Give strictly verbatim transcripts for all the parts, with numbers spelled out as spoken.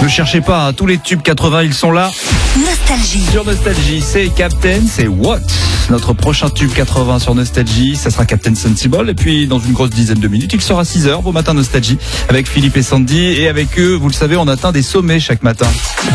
Ne cherchez pas, hein, tous les tubes quatre-vingts, ils sont là. Nostalgie. Sur Nostalgie, c'est Captain, c'est What. Notre prochain tube quatre-vingts sur Nostalgie, ça sera Captain Sensible. Et puis, dans une grosse dizaine de minutes, il sera six heures, vos matins Nostalgie, avec Philippe et Sandy. Et avec eux, vous le savez, on atteint des sommets chaque matin.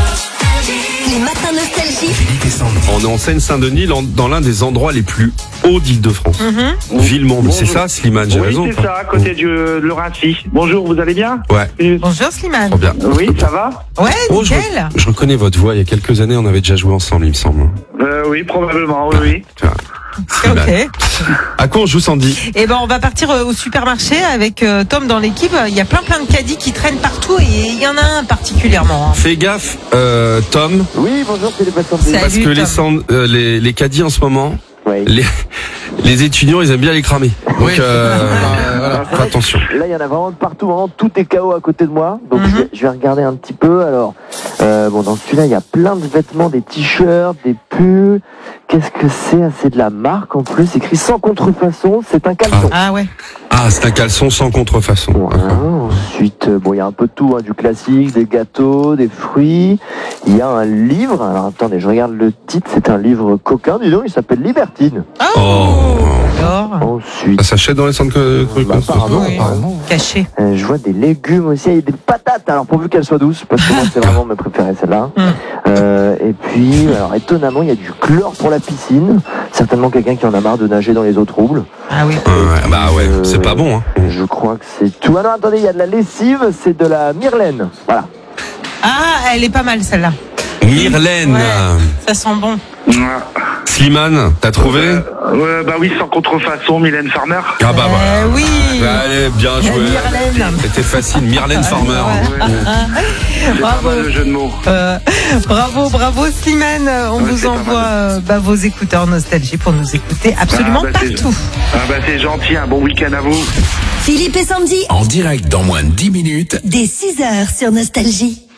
Les matins Nostalgie. On est en Seine-Saint-Denis, dans l'un des endroits les plus hauts d'Île-de-France. Mm-hmm. Villemomble, c'est ça, Slimane, j'ai oui, raison. c'est ça, à côté du, de Laurency. Bonjour, vous allez bien? Ouais. Bonjour Slimane. Trop bien. Oui, ça va? Ouais, Oh, je, nickel. je reconnais votre voix, il y a quelques années, on avait déjà joué ensemble, il me semble. euh, Oui, probablement, oui, oui. Tiens. Ok. À quoi on joue, Sandy? Et ben on va partir au supermarché avec euh, Tom dans l'équipe. Il y a plein plein de caddies qui traînent partout et il y en a un particulièrement. Hein. Fais gaffe, euh, Tom, Oui, bonjour, c'est les patients de Salut, parce que Tom. les, sand- euh, les, les caddies en ce moment, Ouais. les, les étudiants, ils aiment bien les cramer. Donc, euh, voilà, fais attention. Là, il y en a vraiment de partout, vraiment tout est K O à côté de moi. Donc, Mhm. je, vais, je vais regarder un petit peu. Alors, euh, bon, dans celui-là, il y a plein de vêtements, des t-shirts, des pulls. Qu'est-ce que c'est? C'est de la marque en plus, écrit sans contrefaçon. C'est un caleçon. Ah ouais. Ah, c'est un caleçon sans contrefaçon. Voilà. Ensuite, euh, bon, il y a un peu de tout, hein, du classique, des gâteaux, des fruits. Il y a un livre. Alors, attendez, je regarde le titre. C'est un livre coquin, dis donc. Il s'appelle Libertine. Oh. Alors. Ensuite, Ça s'achète dans les centres que, que- Bah, apparemment, Oui. apparemment. Caché. Euh, je vois des légumes aussi, et des patates, alors pourvu qu'elles soient douces, parce que moi c'est vraiment mes préférés celle-là. Mm. Euh, et puis, alors étonnamment, il y a du chlore pour la piscine, certainement quelqu'un qui en a marre de nager dans les eaux troubles. Ah oui. Ouais, bah ouais, Euh, c'est pas bon, hein. Je crois que c'est tout. Ah non, attendez, il y a de la lessive, c'est de la Myrlaine. Voilà. Ah, elle est pas mal celle-là. Myrlaine. Ouais. Ça sent bon. Slimane, t'as trouvé? Euh, euh, bah oui, sans contrefaçon, Mylène Farmer. Ah bah voilà. Euh, oui. Allez, bien joué. Myrlaine. C'était facile, Myrlaine Farmer. C'est pas Bravo. mal le jeu de mots. Euh, bravo, bravo Slimane. On Ouais, vous c'est pas envoie mal. euh, bah, vos écouteurs Nostalgie pour nous écouter absolument Ah, bah, c'est- partout. Ah bah c'est gentil, un bon week-end à vous. Philippe et Sandy. En direct dans moins de dix minutes. Dès six heures sur Nostalgie.